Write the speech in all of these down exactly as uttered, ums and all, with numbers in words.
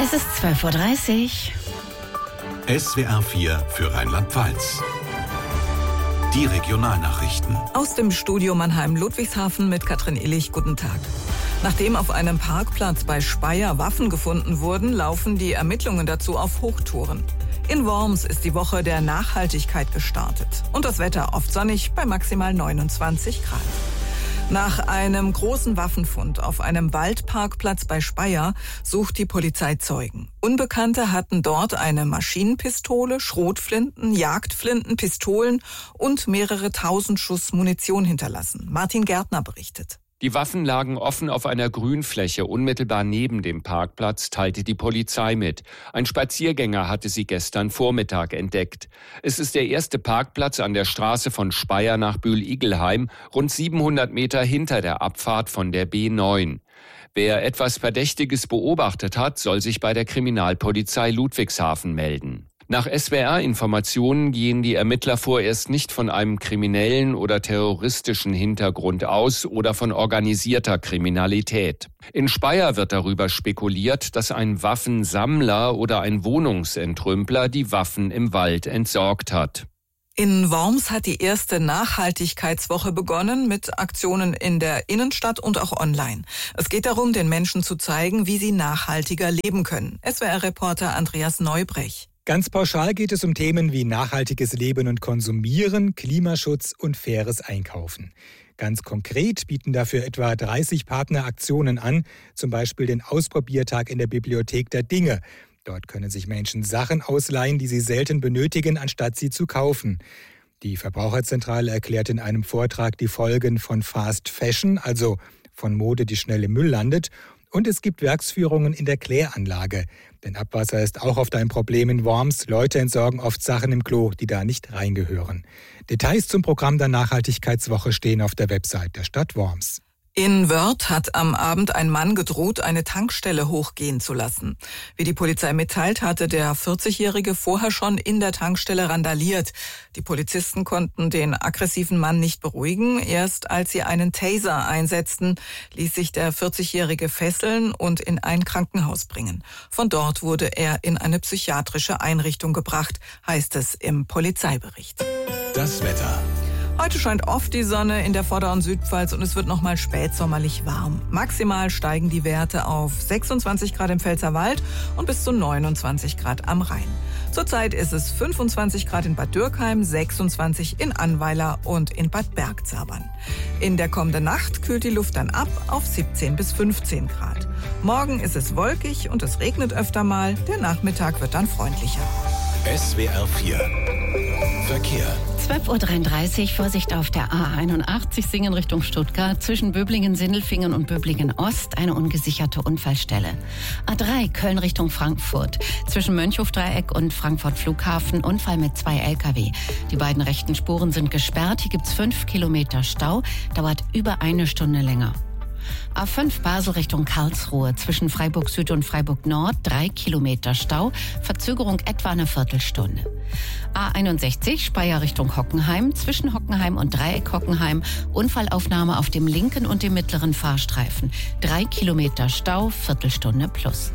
Es ist zwölf Uhr dreißig. S W R vier für Rheinland-Pfalz. Die Regionalnachrichten. Aus dem Studio Mannheim-Ludwigshafen mit Katrin Illich. Guten Tag. Nachdem auf einem Parkplatz bei Speyer Waffen gefunden wurden, laufen die Ermittlungen dazu auf Hochtouren. In Worms ist die Woche der Nachhaltigkeit gestartet. Und das Wetter oft sonnig bei maximal neunundzwanzig Grad. Nach einem großen Waffenfund auf einem Waldparkplatz bei Speyer sucht die Polizei Zeugen. Unbekannte hatten dort eine Maschinenpistole, Schrotflinten, Jagdflinten, Pistolen und mehrere tausend Schuss Munition hinterlassen. Martin Gärtner berichtet. Die Waffen lagen offen auf einer Grünfläche unmittelbar neben dem Parkplatz, teilte die Polizei mit. Ein Spaziergänger hatte sie gestern Vormittag entdeckt. Es ist der erste Parkplatz an der Straße von Speyer nach Bühl-Igelheim, rund siebenhundert Meter hinter der Abfahrt von der B neun. Wer etwas Verdächtiges beobachtet hat, soll sich bei der Kriminalpolizei Ludwigshafen melden. Nach S W R-Informationen gehen die Ermittler vorerst nicht von einem kriminellen oder terroristischen Hintergrund aus oder von organisierter Kriminalität. In Speyer wird darüber spekuliert, dass ein Waffensammler oder ein Wohnungsentrümpler die Waffen im Wald entsorgt hat. In Worms hat die erste Nachhaltigkeitswoche begonnen mit Aktionen in der Innenstadt und auch online. Es geht darum, den Menschen zu zeigen, wie sie nachhaltiger leben können. S W R-Reporter Andreas Neubrech. Ganz pauschal geht es um Themen wie nachhaltiges Leben und Konsumieren, Klimaschutz und faires Einkaufen. Ganz konkret bieten dafür etwa dreißig Partner Aktionen an, zum Beispiel den Ausprobiertag in der Bibliothek der Dinge. Dort können sich Menschen Sachen ausleihen, die sie selten benötigen, anstatt sie zu kaufen. Die Verbraucherzentrale erklärt in einem Vortrag die Folgen von Fast Fashion, also von Mode, die schnell im Müll landet. Und es gibt Werksführungen in der Kläranlage. Denn Abwasser ist auch oft ein Problem in Worms. Leute entsorgen oft Sachen im Klo, die da nicht reingehören. Details zum Programm der Nachhaltigkeitswoche stehen auf der Website der Stadt Worms. In Wörth hat am Abend ein Mann gedroht, eine Tankstelle hochgehen zu lassen. Wie die Polizei mitteilt, hatte der vierzigjährige vorher schon in der Tankstelle randaliert. Die Polizisten konnten den aggressiven Mann nicht beruhigen. Erst als sie einen Taser einsetzten, ließ sich der vierzigjährige fesseln und in ein Krankenhaus bringen. Von dort wurde er in eine psychiatrische Einrichtung gebracht, heißt es im Polizeibericht. Das Wetter. Heute scheint oft die Sonne in der Vorder- und Südpfalz und es wird noch mal spätsommerlich warm. Maximal steigen die Werte auf sechsundzwanzig Grad im Pfälzerwald und bis zu neunundzwanzig Grad am Rhein. Zurzeit ist es fünfundzwanzig Grad in Bad Dürkheim, sechsundzwanzig in Annweiler und in Bad Bergzabern. In der kommenden Nacht kühlt die Luft dann ab auf siebzehn bis fünfzehn Grad. Morgen ist es wolkig und es regnet öfter mal. Der Nachmittag wird dann freundlicher. S W R vier Verkehr. zwölf Uhr dreiunddreißig, Vorsicht auf der A einundachtzig, Singen Richtung Stuttgart. Zwischen Böblingen-Sindelfingen und Böblingen-Ost eine ungesicherte Unfallstelle. A drei, Köln Richtung Frankfurt. Zwischen Mönchhofdreieck und Frankfurt Flughafen Unfall mit zwei L K W. Die beiden rechten Spuren sind gesperrt. Hier gibt's fünf Kilometer Stau. Dauert über eine Stunde länger. A fünf Basel Richtung Karlsruhe, zwischen Freiburg Süd und Freiburg Nord, drei Kilometer Stau, Verzögerung etwa eine Viertelstunde. A einundsechzig Speyer Richtung Hockenheim, zwischen Hockenheim und Dreieck Hockenheim, Unfallaufnahme auf dem linken und dem mittleren Fahrstreifen, drei Kilometer Stau, Viertelstunde plus.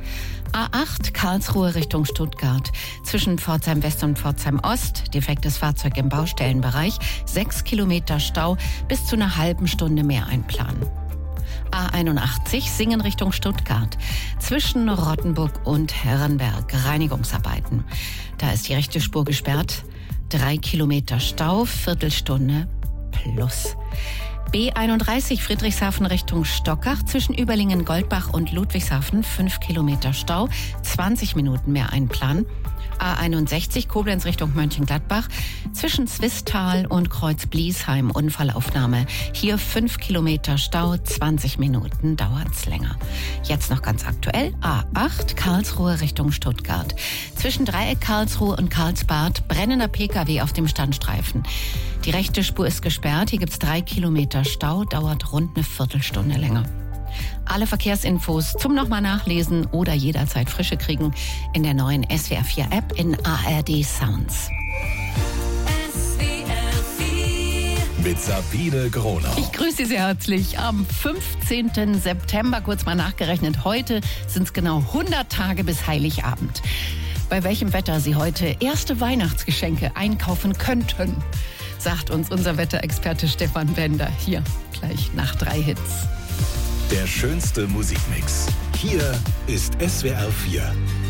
A acht Karlsruhe Richtung Stuttgart, zwischen Pforzheim West und Pforzheim Ost, defektes Fahrzeug im Baustellenbereich, sechs Kilometer Stau, bis zu einer halben Stunde mehr einplanen. A einundachtzig Singen Richtung Stuttgart, zwischen Rottenburg und Herrenberg, Reinigungsarbeiten. Da ist die rechte Spur gesperrt, drei Kilometer Stau, Viertelstunde plus. B einunddreißig Friedrichshafen Richtung Stockach, zwischen Überlingen, Goldbach und Ludwigshafen, fünf Kilometer Stau, zwanzig Minuten mehr einplanen. A einundsechzig Koblenz Richtung Mönchengladbach, zwischen Zwistal und Kreuz-Bliesheim, Unfallaufnahme. Hier fünf Kilometer Stau, zwanzig Minuten dauert's länger. Jetzt noch ganz aktuell, A acht Karlsruhe Richtung Stuttgart. Zwischen Dreieck Karlsruhe und Karlsbad, brennender P K W auf dem Standstreifen. Die rechte Spur ist gesperrt, hier gibt's drei Kilometer Stau, dauert rund eine Viertelstunde länger. Alle Verkehrsinfos zum nochmal nachlesen oder jederzeit frische kriegen in der neuen S W R vier App in A R D Sounds. S W R vier mit Sabine Gronau. Ich grüße Sie sehr herzlich am fünfzehnten September, kurz mal nachgerechnet. Heute sind es genau hundert Tage bis Heiligabend. Bei welchem Wetter Sie heute erste Weihnachtsgeschenke einkaufen könnten, sagt uns unser Wetterexperte Stefan Bender. Hier gleich nach drei Hits. Der schönste Musikmix. Hier ist S W R vier.